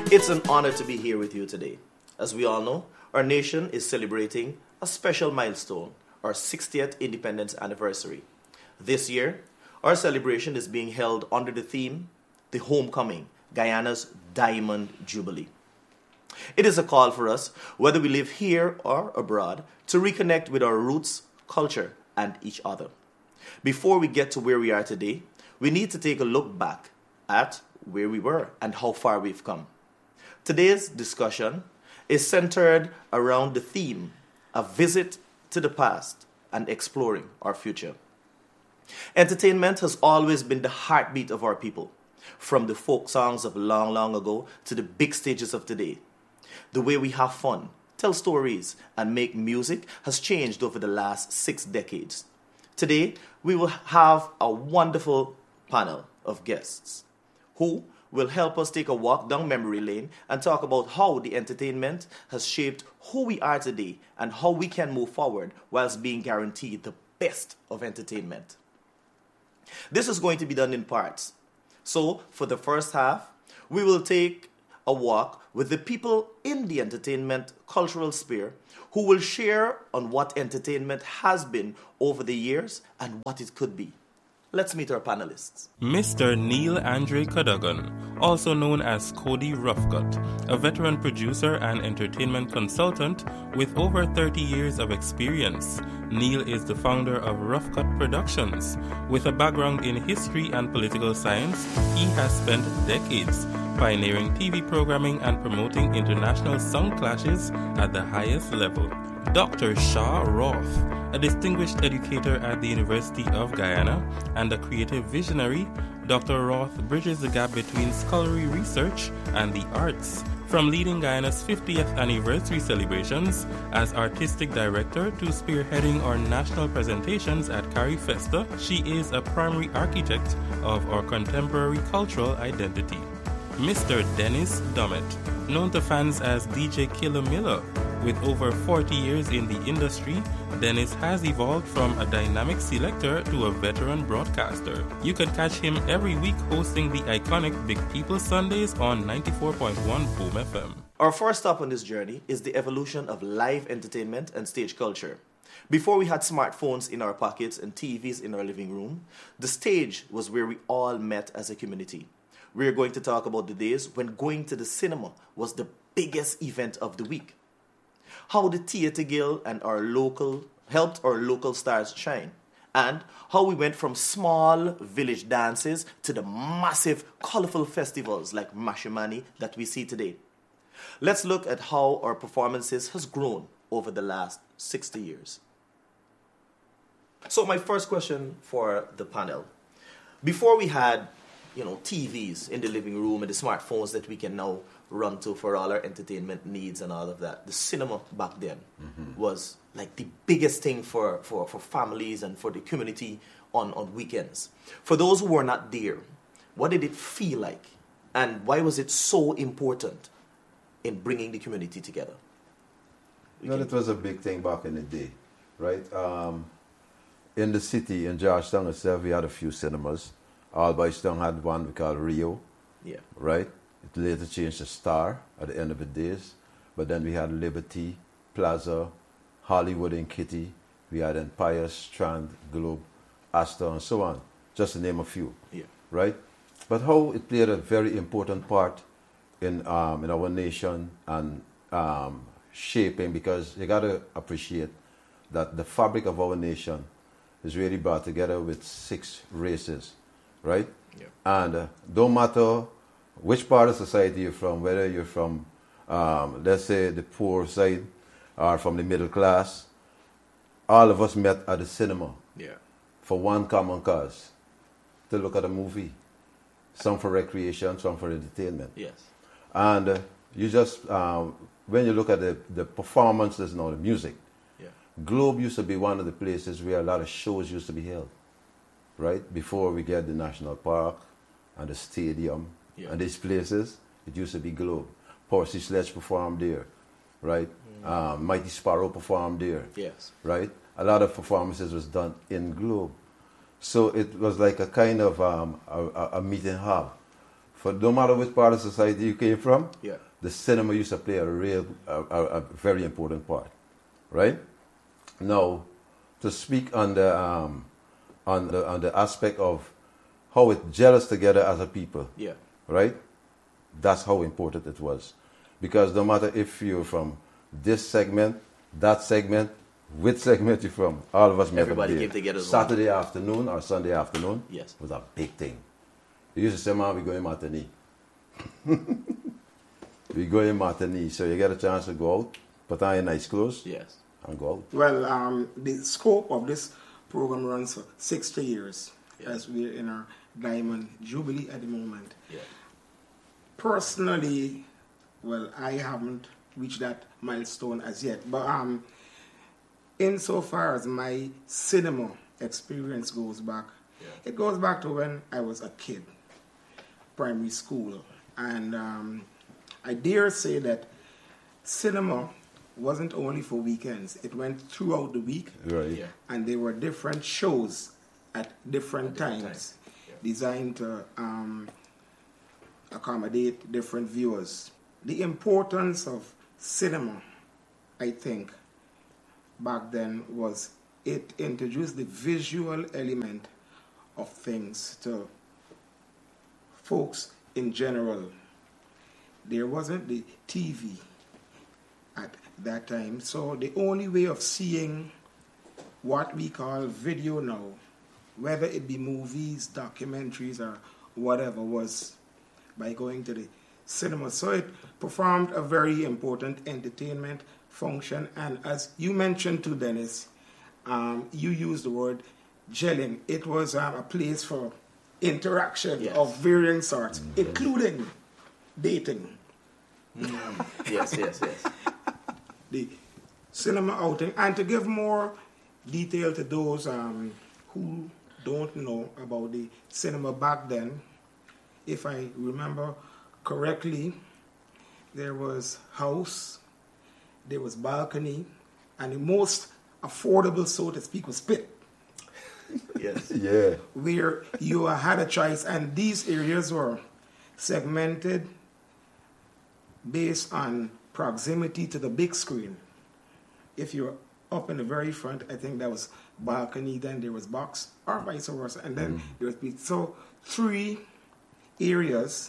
It's an honor to be here with you today. As we all know, our nation is celebrating a special milestone, our 60th independence anniversary. This year, our celebration is being held under the theme, The Homecoming, Guyana's Diamond Jubilee. It is a call for us, whether we live here or abroad, to reconnect with our roots, culture, and each other. Before we get to where we are today, we need to take a look back at where we were and how far we've come. Today's discussion is centered around the theme, a visit to the past and exploring our future. Entertainment has always been the heartbeat of our people, from the folk songs of long, long ago to the big stages of today. The way we have fun, tell stories, and make music has changed over the last 6 decades. Today, we will have a wonderful panel of guests who will help us take a walk down memory lane and talk about how the entertainment has shaped who we are today and how we can move forward whilst being guaranteed the best of entertainment. This is going to be done in parts. So, for the first half, we will take a walk with the people in the entertainment cultural sphere who will share on what entertainment has been over the years and what it could be. Let's meet our panelists. Mr. Neil Andre Cadogan, also known as Cody Roughcut, a veteran producer and entertainment consultant with over 30 years of experience. Neil is the founder of Roughcut Productions. With a background in history and political science, he has spent decades pioneering TV programming and promoting international song clashes at the highest level. Dr. Shaw Roth, a distinguished educator at the University of Guyana and a creative visionary, Dr. Roth bridges the gap between scholarly research and the arts. From leading Guyana's 50th anniversary celebrations as artistic director to spearheading our national presentations at CariFesta, she is a primary architect of our contemporary cultural identity. Mr. Dennis Dummett, known to fans as DJ Killer Miller. With over 40 years in the industry, Dennis has evolved from a dynamic selector to a veteran broadcaster. You can catch him every week hosting the iconic Big People Sundays on 94.1 Boom FM. Our first stop on this journey is the evolution of live entertainment and stage culture. Before we had smartphones in our pockets and TVs in our living room, the stage was where we all met as a community. We're going to talk about the days when going to the cinema was the biggest event of the week. How the Theatre Guild and helped our local stars shine, and how we went from small village dances to the massive, colorful festivals like Mashimani that we see today. Let's look at how our performances has grown over the last 60 years. So my first question for the panel. Before we had TVs in the living room and the smartphones that we can now run to for all our entertainment needs and all of that, the cinema back then was like the biggest thing for families and for the community on weekends. For those who were not there, what did it feel like? And why was it so important in bringing the community together? It was a big thing back in the day, right? In the city, in Georgetown itself, we had a few cinemas. Albistown had one we called Rio, right? It later changed to Star at the end of the days. But then we had Liberty, Plaza, Hollywood and Kitty. We had Empire, Strand, Globe, Astor, and so on, just to name a few, right? But how it played a very important part in our nation and shaping, because you got to appreciate that the fabric of our nation is really brought together with 6 races. Right? Yeah. And don't matter which part of society you're from, whether you're from, let's say, the poor side or from the middle class, all of us met at the cinema for one common cause, to look at a movie. Some for recreation, some for entertainment. Yes. And you just, when you look at the performances and all the music, Globe used to be one of the places where a lot of shows used to be held. Right? Before we get the National Park and the stadium and these places, it used to be Globe. Percy Sledge performed there, right? Mighty Sparrow performed there. Yes. Right? A lot of performances was done in Globe. So it was like a kind of a meeting hub For no matter which part of society you came from, yeah, the cinema used to play a very important part, right? Now, to speak on the aspect of how it gel us together as a people, yeah, right? That's how important it was, because no matter if you're from this segment, that segment, which segment you're from, all of us met up there. Everybody came together. Saturday afternoon or Sunday afternoon, yes, was a big thing. You used to say, "Man, we going matinee." We go in matinee, so you get a chance to go out, put on your nice clothes, yes, and go out. Well, the scope of this program runs for 60 years, yeah, as we're in our Diamond Jubilee at the moment. yeah. Personally, well, I haven't reached that milestone as yet, but insofar as my cinema experience goes back, yeah, it goes back to when I was a kid, primary school, and I dare say that cinema wasn't only for weekends. It went throughout the week, Right. Yeah. and there were different shows at different times, Yeah. designed to accommodate different viewers. The importance of cinema, I think, back then was it introduced the visual element of things to folks in general. There wasn't the TV at that time, so the only way of seeing what we call video now, whether it be movies, documentaries, or whatever, was by going to the cinema. So it performed a very important entertainment function, and as you mentioned too, Dennis, you used the word gelling. It was a place for interaction, yes, of varying sorts, including dating. Yes, yes, yes. The cinema outing. And to give more detail to those who don't know about the cinema back then, if I remember correctly, there was house, there was balcony, and the most affordable, so to speak, was pit. Yes. Yeah. Where you had a choice, and these areas were segmented based on proximity to the big screen. If you're up in the very front, I think that was balcony, then there was box, or vice versa, and then there was pit. So 3 areas,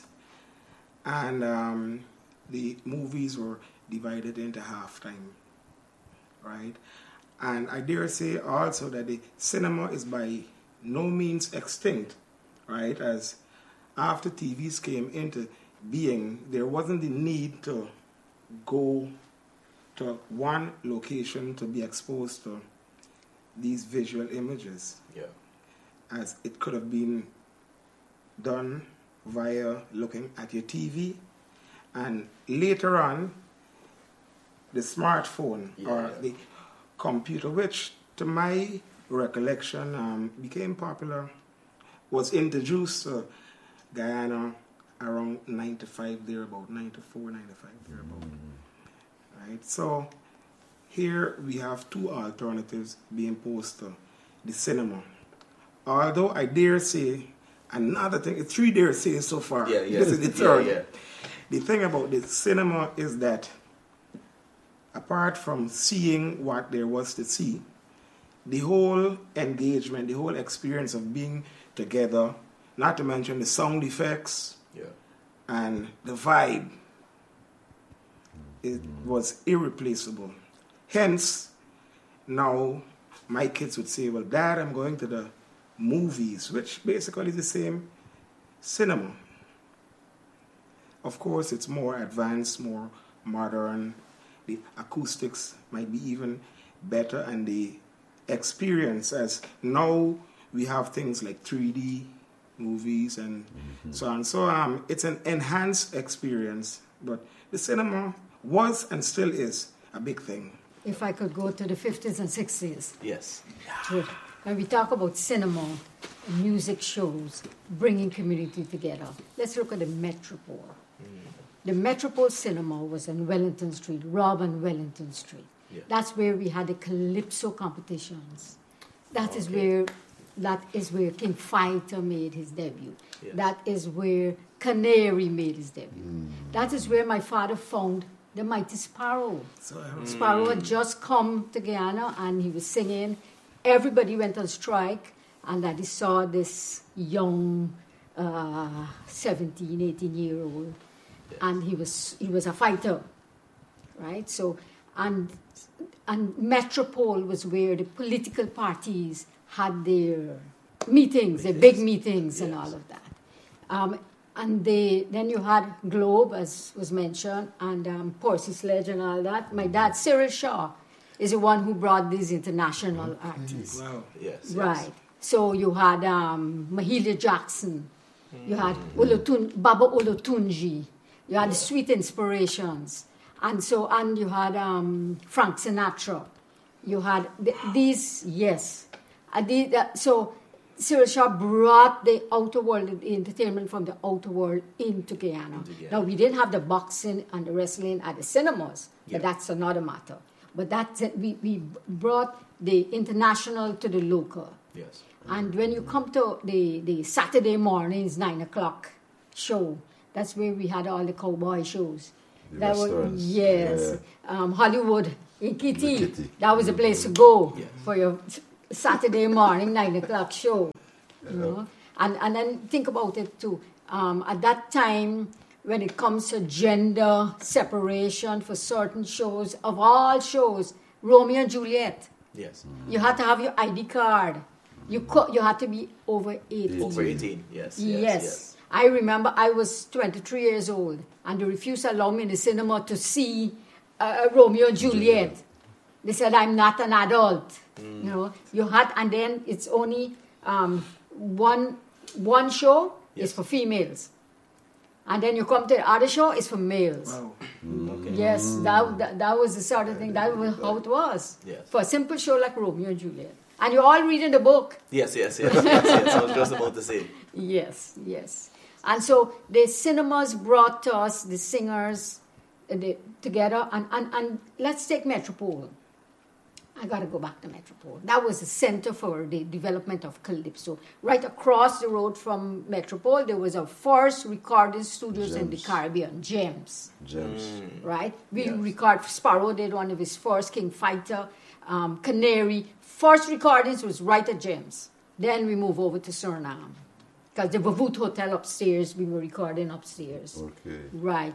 and the movies were divided into halftime, right? And I dare say also that the cinema is by no means extinct, right? As after TVs came into being, there wasn't the need to go to one location to be exposed to these visual images, Yeah. as it could have been done via looking at your TV, and later on, the smartphone or the computer, which to my recollection became popular, was introduced to Guyana around 95 thereabout, 94, 95 thereabout. Right? So here we have 2 alternatives being posed to the cinema. Although I dare say another thing, 3 dare say so far. Yeah, yeah. This is the third. Yeah, yeah. The thing about the cinema is that apart from seeing what there was to see, the whole engagement, the whole experience of being together, not to mention the sound effects, and the vibe, it was irreplaceable. Hence, now my kids would say, well, Dad, I'm going to the movies, which basically is the same cinema. Of course, it's more advanced, more modern. The acoustics might be even better, and the experience, as now we have things like 3D movies and so on. So it's an enhanced experience, but the cinema was and still is a big thing. If I could go to the 50s and 60s. Yes. When we talk about cinema, music shows, bringing community together, let's look at the Metropole. The Metropole Cinema was on Wellington Street, Rob and Wellington Street. Yeah. That's where we had the Calypso competitions. That is where That is where King Fighter made his debut. Yes. That is where Canary made his debut. That is where my father found the Mighty Sparrow. Sparrow had just come to Guyana and he was singing. Everybody went on strike, and that he saw this young 17, 18-year-old, and he was a fighter, right? So, and Metropole was where the political parties had their meetings, their big meetings, and all of that. And then you had Globe, as was mentioned, and Percy Sledge and all that. My dad, Cyril Shaw, is the one who brought these international artists. Wow. Yes. Right. Yes. So you had Mahalia Jackson. You had Baba Olotunji. You had the Sweet Inspirations. And you had Frank Sinatra. You had these, yes. So Cyril Shaw brought the outer world, the entertainment from the outer world into Guyana. Now, we didn't have the boxing and the wrestling at the cinemas, but that's another matter. But that's it. We brought the international to the local. Yes. And when you come to the Saturday mornings, 9 o'clock show, that's where we had all the cowboy shows. Hollywood in Kitty. That was the place to go for your Saturday morning, 9 o'clock show. You know? And then think about it too. At that time, when it comes to gender separation for certain shows, of all shows, Romeo and Juliet. Yes. You had to have your ID card. You had to be over 18. Over 18, Yes. I remember I was 23 years old, and they refused to allow me in the cinema to see Romeo and Juliet. They said, I'm not an adult. You know, you had, and then it's only one show is for females. And then you come to the other show, it's for males. Wow. Okay. Yes, that was the sort of thing. That was how it was. Yes. For a simple show like Romeo and Juliet. And you're all reading the book. Yes. I was just about to say. Yes. And so the cinemas brought us, the singers, together. And let's take Metropole. I got to go back to Metropole. That was the center for the development of Calypso. Right across the road from Metropole, there was a first recording studios in the Caribbean, Gems. Right? We record, Sparrow did one of his first, King Fighter, Canary. First recordings was right at Gems. Then we moved over to Suriname. Because the Vavoot Hotel upstairs, we were recording upstairs. Okay. Right.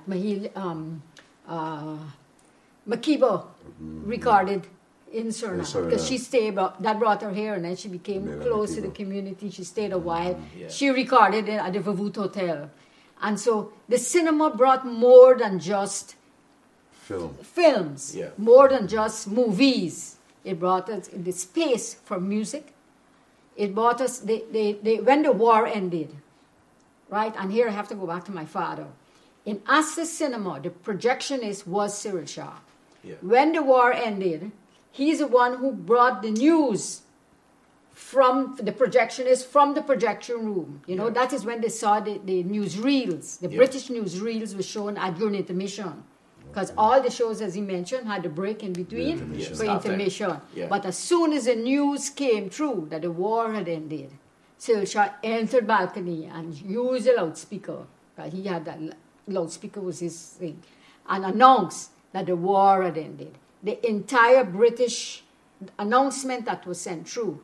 Makiba recorded in Suriname. Because she stayed, that brought her here, and then she became close to the community. She stayed a while. Yeah. She recorded it at the Vavoot Hotel. And so the cinema brought more than just films, more than just movies. It brought us the space for music. It brought us, when the war ended, right? And here I have to go back to my father. In Astor Cinema, the projectionist was Cyril Shaw. Yeah. When the war ended, he's the one who brought the news from the projectionist, from the projection room. You know, that is when they saw the newsreels. The British newsreels were shown at during intermission. Because all the shows, as he mentioned, had a break in between for intermission. Yeah. But as soon as the news came through that the war had ended, Cyril Shaw entered balcony and used a loudspeaker. He had that loudspeaker was his thing. And announced that the war had ended. The entire British announcement that was sent through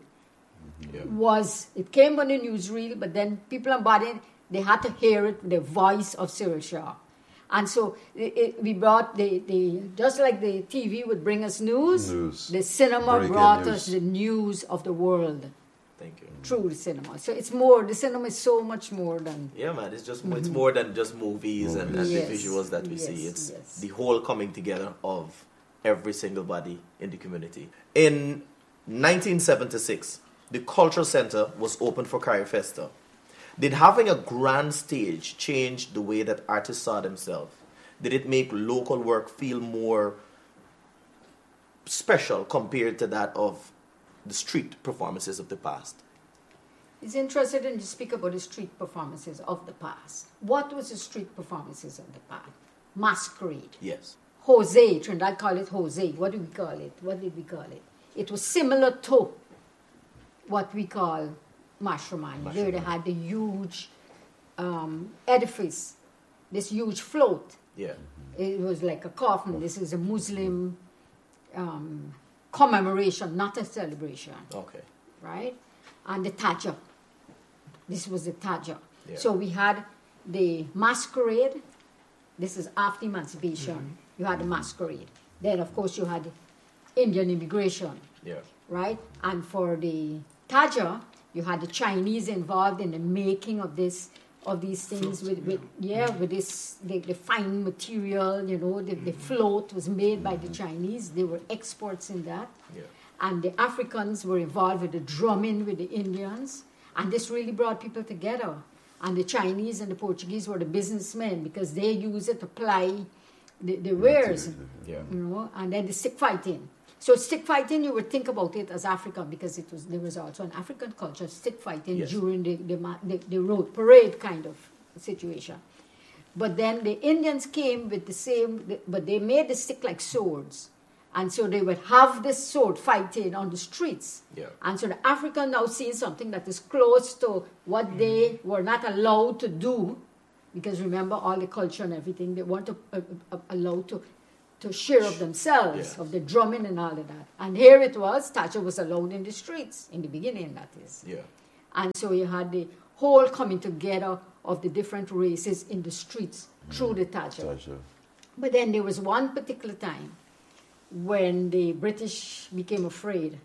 it came on the newsreel, but then people embodied, they had to hear it with the voice of Cyril Shaw. And so we brought just like the TV would bring us news. The cinema brought us the news of the world. Thank you. Through the cinema. So it's more, the cinema is so much more than... Yeah, man, it's just it's more than just movies and the visuals that we see. It's the whole coming together of every single body in the community. In 1976, the Cultural Center was opened for Carrie Festa. Did having a grand stage change the way that artists saw themselves? Did it make local work feel more special compared to that of the street performances of the past? It's interesting to speak about the street performances of the past. What was the street performances of the past? Masquerade. Yes. Jose, Trinidad call it Jose. What do we call it? What did we call it? It was similar to what we call Mashramani. There they had the huge edifice, this huge float. Yeah. It was like a coffin. This is a Muslim commemoration, not a celebration. Okay. Right? And the Taja. This was the Taja. Yeah. So we had the masquerade. This is after emancipation. You had the masquerade. Then, of course, you had Indian immigration. Yeah. Right? And for the Taja, you had the Chinese involved in the making of these things with this the fine material, the float was made by the Chinese. They were experts in that. Yeah. And the Africans were involved with the drumming with the Indians. And this really brought people together. And the Chinese and the Portuguese were the businessmen because they used it to ply the wares, yeah. And then the stick fighting. So stick fighting, you would think about it as African because there was also an African culture, stick fighting during the road parade kind of situation. But then the Indians came with the same, but they made the stick like swords. And so they would have this sword fighting on the streets. Yeah. And so the African now seeing something that is close to what they were not allowed to do, because remember all the culture and everything, they weren't allowed to share of themselves, of the drumming and all of that. And here it was, Taja was allowed in the streets, in the beginning that is. Yeah. And so you had the whole coming together of the different races in the streets through the Taja. But then there was one particular time when the British became afraid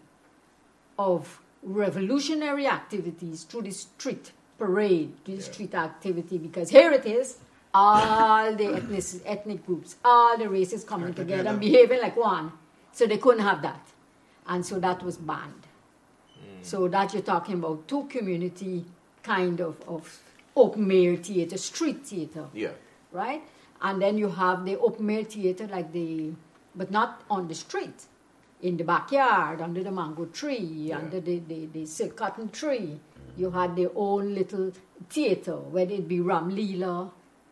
of revolutionary activities through the street parade, the street activity, because here it is, all the ethnic groups, all the races coming together and behaving like one. So they couldn't have that. And so that was banned. So that you're talking about two community kind of open-air theater, street theater. Yeah. Right? And then you have the open-air theater but not on the street, in the backyard, under the mango tree, under the silk cotton tree. You had their own little theater, whether it be Ram Leela,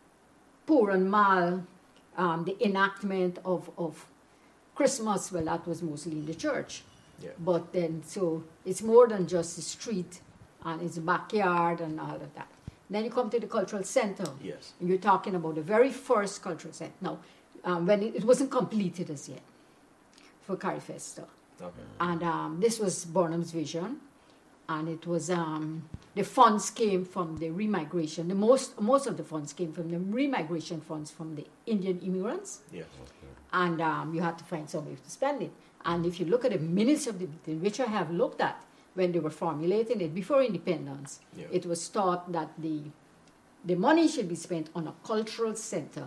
Puran Mal, the enactment of Christmas. Well, that was mostly in the church. Yeah. But then, so it's more than just the street, and it's the backyard and all of that. Then you come to the cultural center. Yes. And you're talking about the very first cultural center. Now, when it wasn't completed as yet for Carifesta. Okay. And this was Burnham's vision. And it was, the funds came from the remigration. Most of the funds came from the remigration funds from the Indian immigrants. Yes. And you had to find some way to spend it. And if you look at the minutes of the meeting, which I have looked at when they were formulating it before independence, it was thought that the money should be spent on a cultural center,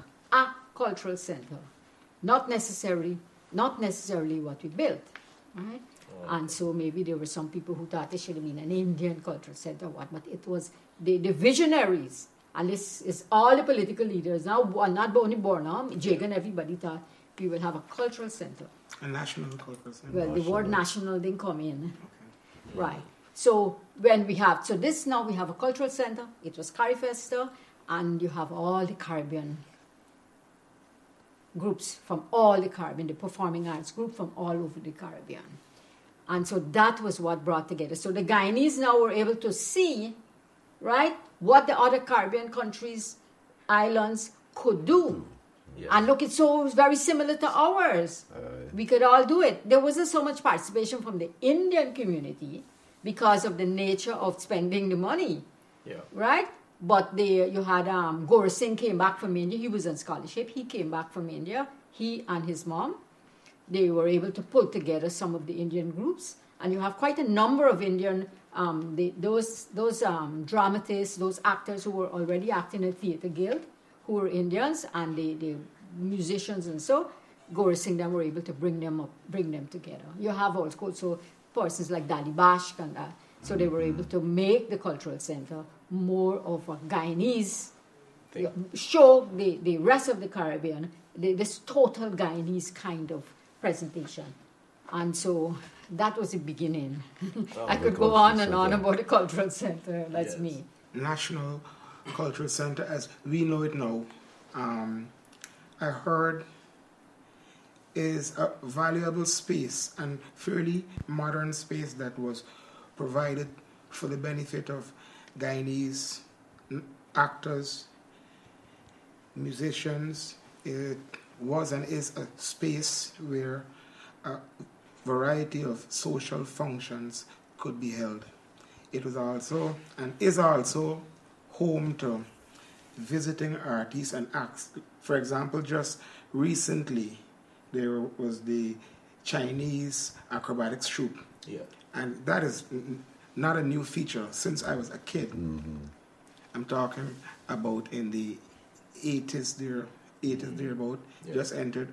not necessarily what we built, right? And so maybe there were some people who thought it should have been an Indian cultural center, but it was the visionaries, and this is all the political leaders now, not only Burnham, Jagan, everybody thought we will have a cultural center. A national cultural center. Well, the word national didn't come in. Okay. Right. So when we have, now we have a cultural center, it was Carifesta, and you have all the Caribbean groups from all the Caribbean, the performing arts group from all over the Caribbean. And so that was what brought together. So the Guyanese now were able to see, right, what the other Caribbean countries, islands could do. Yes. And look, it's so very similar to ours. We could all do it. There wasn't so much participation from the Indian community because of the nature of spending the money, right? But you had Gaur Singh came back from India. He was on scholarship. He came back from India. He and his mom. They were able to pull together some of the Indian groups. And you have quite a number of Indian, those dramatists, those actors who were already acting in Theatre Guild, who were Indians, and the musicians and so, Gaur Singh them were able to bring them together. You have also persons like Dali Bashk and that. So they were able to make the cultural center more of a Guyanese, show the rest of the Caribbean, this total Guyanese kind of presentation. And so that was the beginning. I could go on and on about the cultural center. That's me. National Cultural Center as we know it now, I heard is a valuable space and fairly modern space that was provided for the benefit of Guyanese actors, musicians. It was and is a space where a variety of social functions could be held. It was also and is also home to visiting artists and acts. For example, just recently there was the Chinese acrobatics troupe. Yeah. And that is not a new feature since I was a kid. I'm talking about in the 80s thereabout. Yeah. Just entered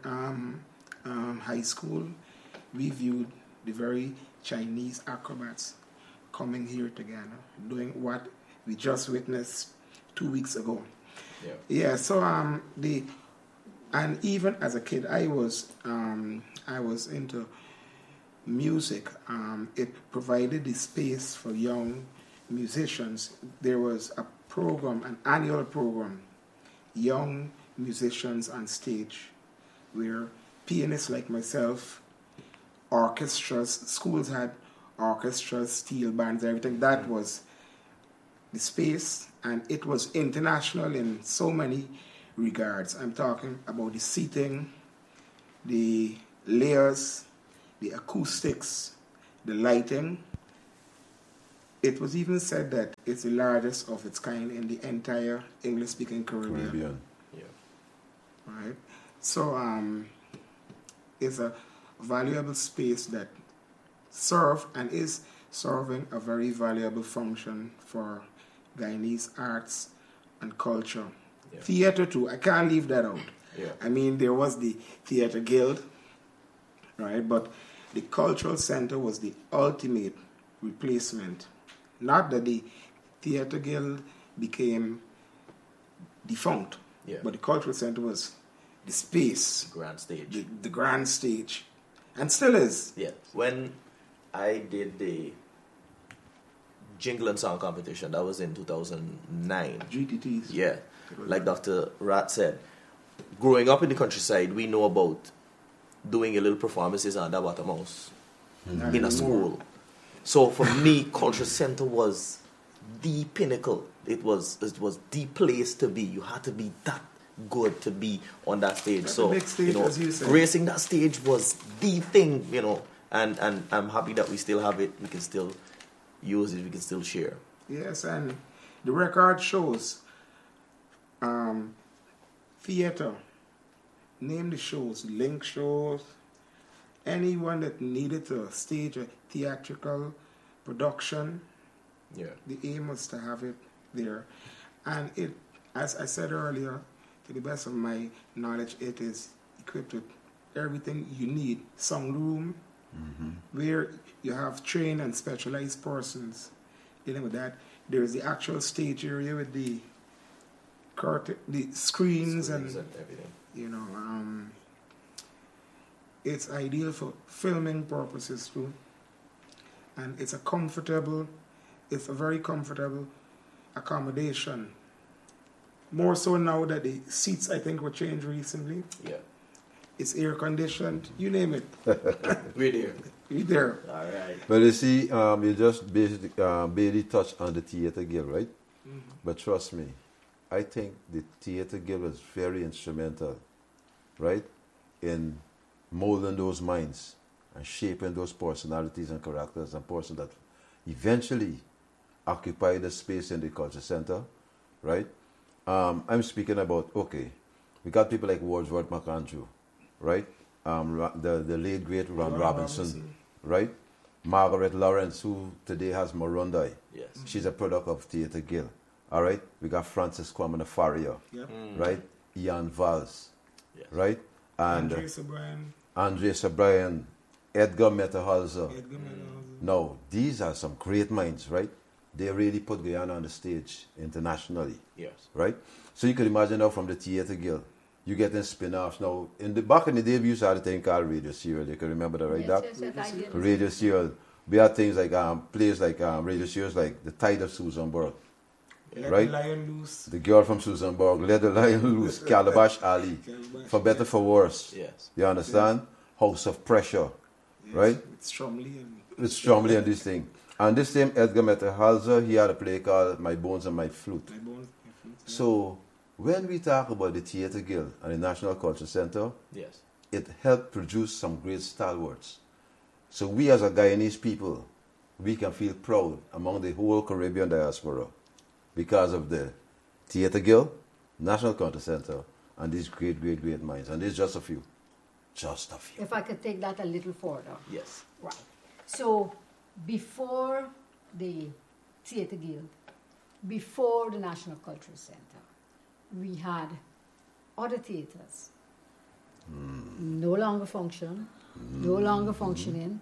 high school. We viewed the very Chinese acrobats coming here together, doing what we just witnessed 2 weeks ago. Yeah. So and even as a kid, I was into music. It provided the space for young musicians. There was a program, an annual program, Young Musicians on Stage, where pianists like myself, orchestras, schools had orchestras, steel bands, everything. That was the space, and it was international in so many regards. I'm talking about the seating, the layers, the acoustics, the lighting. It was even said that it's the largest of its kind in the entire English-speaking Caribbean. Yeah. Right? So it's a valuable space that serves and is serving a very valuable function for Guyanese arts and culture. Yeah. Theatre too, I can't leave that out. Yeah. I mean, there was the Theatre Guild, right? But the Cultural Center was the ultimate replacement. Not that the Theatre Guild became defunct, but the Cultural Center was the space. Grand stage. The grand stage. And still is. Yeah. When I did the Jingle and Song competition, that was in 2009. GTTs. Yeah. Like Dr. Rat said, growing up in the countryside, we know about doing a little performances under Watermouse in a school. So for me, Culture Center was the pinnacle. It was the place to be. You had to be that good to be on that stage. That's so a big stage, as you said. gracing that stage was the thing, and I'm happy that we still have it. We can still use it. We can still share. Yes, and the record shows theater. Name the shows, link shows. Anyone that needed to stage a theatrical production, the aim was to have it there. And it, as I said earlier, to the best of my knowledge, it is equipped with everything you need. Sound room, where you have trained and specialized persons dealing with that. There is the actual stage area with the curtain, the screens and everything. It's ideal for filming purposes too. And it's a very comfortable accommodation. More so now that the seats, I think, were changed recently. Yeah. It's air conditioned, you name it. We're there. We're there. All right. But you see, you just basically barely touched on the Theatre Guild, right? But trust me, I think the Theatre Guild was very instrumental, right, in molding those minds and shaping those personalities and characters and persons that eventually occupy the space in the Culture Center, right? I'm speaking about, we got people like Wordsworth McAndrew, right? The late great Ron Robinson, right? Margaret Lawrence, who today has Morundai. Yes. She's a product of Theatre Guild. All right? We got Francis Kwame Faria, right? Ian Valls, right? And Andres O'Brien, Edgar Metahalzer. Now, these are some great minds, right? They really put Guyana on the stage internationally. Yes. Right? So you can imagine now from the Theatre Guild, you get in spin-offs. Now, back in the day, we used to have a thing called Radio Serial. You can remember that, right, Doc? Yes, I did. Radio Serial. We had things like, plays like Radio Serials like The Tide of Susanburg. Right? Let the Lion Loose. The Girl from Susanburg, Let the Lion Loose, Calabash Alley, For Better, For Worse. Yes. You understand? House of Pressure, right? With Stromley and this thing. And this same Edgar Metterhalzer, he had a play called My Bones and My Flute. My Bones, My Flute. Yeah. So when we talk about the Theatre Guild and the National Culture Center, yes, it helped produce some great stalwarts. So we as a Guyanese people, we can feel proud among the whole Caribbean diaspora because of the Theatre Guild, National Culture Center, and these great, great, great minds. And there's just a few. Just a few. If I could take that a little further. yes, Right. So before the Theatre Guild, before the National Cultural Center, we had other theatres. No longer function, no longer functioning.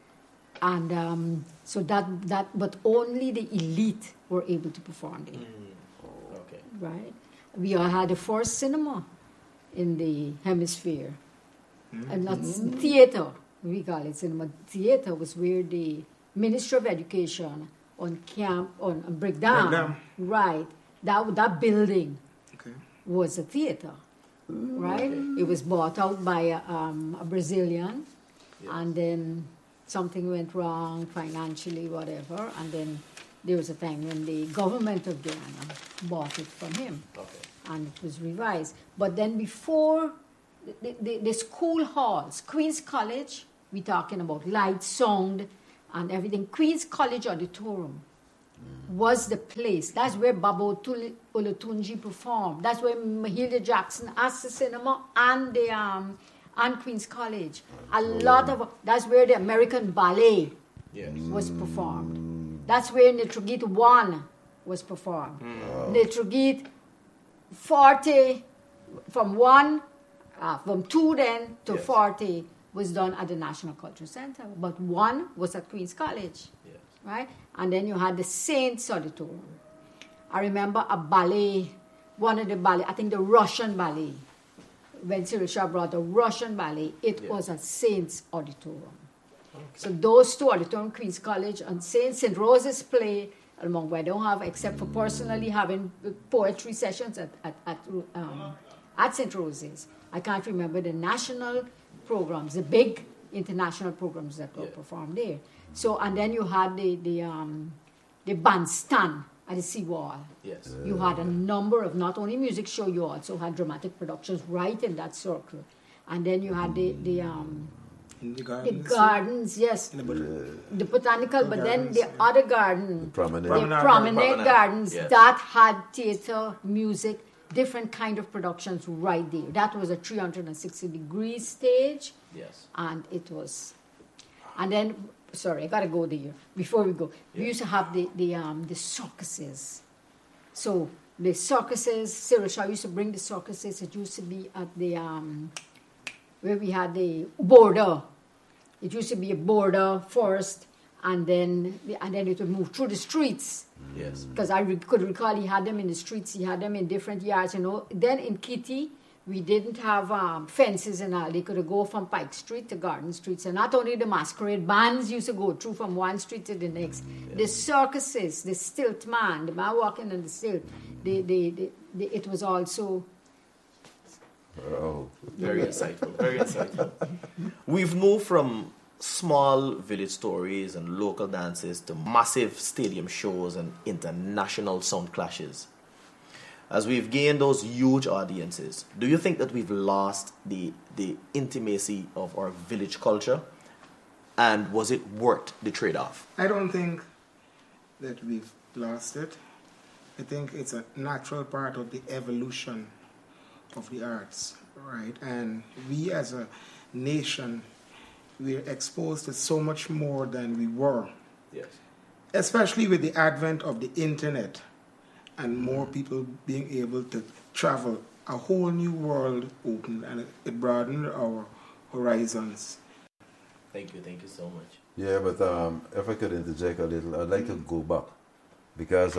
And so that, but only the elite were able to perform there. okay, Right? We all had the first cinema in the hemisphere. And not theatre, we call it cinema. Theatre was where the Ministry of Education on Brickdam, right? That building Okay. was a theatre, right? It was bought out by a Brazilian, and then something went wrong financially, whatever, and then there was a time when the government of Guyana bought it from him, and it was revised. But then before the school halls, Queen's College, we're talking about light, sound, and everything. Queen's College Auditorium was the place. That's where Baba Olutunji performed. That's where Mahalia Jackson asked the cinema and the and Queen's College. That's where the American Ballet was performed. That's where Netrogit 1 was performed. Netrogit 40 from 2 then to 40 was done at the National Cultural Center, but 1 was at Queen's College, right? And then you had the Saints Auditorium. I remember a ballet, one of the ballet, I think the Russian ballet, when Cyril Shah brought the Russian ballet, it was at Saints Auditorium. So those two auditoriums, Queen's College and St. Rose's play, among where I don't have, except for personally having poetry sessions at St. Rose's. I can't remember the national programs, the big international programs that were performed there. So, and then you had the bandstand at the seawall. yes, You had a number of not only music show, you also had dramatic productions right in that circle. And then you had In the the gardens. gardens, yes, In the the botanical, but then gardens, the other garden, Promenade. the promenade Promenade, gardens, yes. that had theater, music, different kind of productions right there. That was a 360-degree stage, yes, and it was, and then, sorry, I gotta go there before we go. We used to have the circuses. So the circuses, Cyril Shah used to bring the circuses. It used to be at the where we had the border. It used to be a border first, and then it would move through the streets. yes, Because I could recall he had them in the streets, he had them in different yards, you know. Then in Kitty, we didn't have fences and all. They could go from Pike Street to Garden Street. So not only the masquerade bands used to go through from one street to the next. The circuses, the stilt man, the man walking on the stilt, it was also... Oh. very insightful, very insightful. We've moved from small village stories and local dances to massive stadium shows and international sound clashes. As we've gained those huge audiences, do you think that we've lost the intimacy of our village culture? And was it worth the trade-off? I don't think that we've lost it. I think it's a natural part of the evolution of the arts, right? And we as a nation, we're exposed to so much more than we were, Yes. especially with the advent of the internet and more people being able to travel. A whole new world opened, and it broadened our horizons. Thank you so much. Yeah, but if I could interject a little, I'd like to go back because,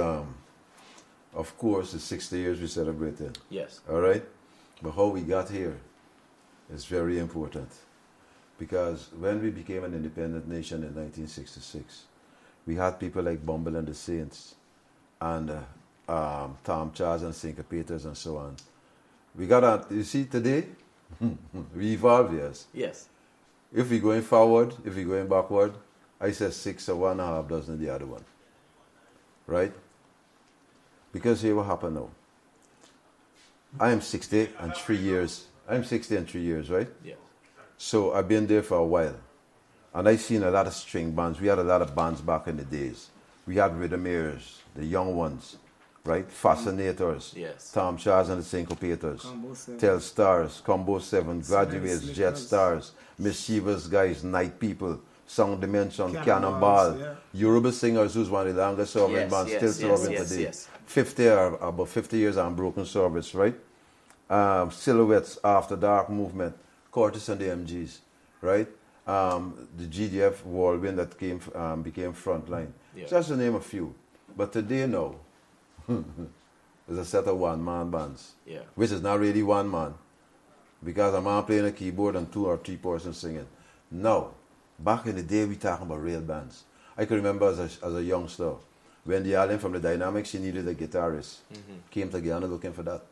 of course, it's 60 years we celebrated. Yes. All right? But how we got here is very important because when we became an independent nation in 1966, we had people like Bumble and the Saints and Tom Charles and Syncopators and so on. We got you see, today, we evolve, yes. Yes. If we're going forward, if we're going backward, I said 6 or 1.5 dozen the other one. Right? Because here what happened now. I am 60 and 3 years. I'm 60 and 3 years, right? Yeah. So I've been there for a while. And I've seen a lot of string bands. We had a lot of bands back in the days. We had Rhythmaires, the young ones, right? Fascinators, yes. Tom Shaw's and the Syncopators, Telstars, Combo 7, Graduates, Jet Stars, Mischievous Guys, Night People, Sound Dimension, Cannonball, yeah. Yoruba Singers, who's one of the longest serving bands, still serving today. Yes. 50 or about 50 years on Broken Service, right? Silhouettes, After Dark Movement, Curtis and the MGs, right? The GDF Whirlwind that became Frontline. Yeah. Just to name a few. But today now, there's a set of one-man bands, yeah. Which is not really one man, because a man playing a keyboard and 2 or 3 persons singing. Now, back in the day, we talking about real bands. I can remember as a youngster, when the Allen from the Dynamics, she needed a guitarist. Mm-hmm. Came to Guyana looking for that.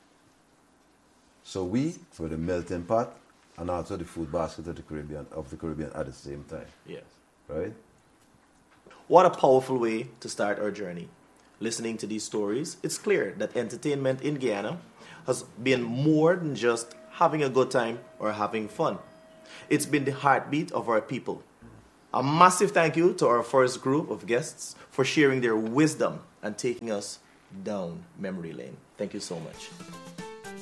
So we were the melting pot and also the food basket of the Caribbean at the same time. Yes. Right? What a powerful way to start our journey. Listening to these stories, it's clear that entertainment in Guyana has been more than just having a good time or having fun. It's been the heartbeat of our people. A massive thank you to our first group of guests for sharing their wisdom and taking us down memory lane. Thank you so much.